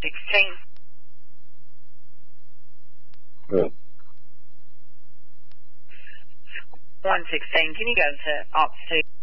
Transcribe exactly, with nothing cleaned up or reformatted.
sixteen. Good. one sixteen, can you go to ops two?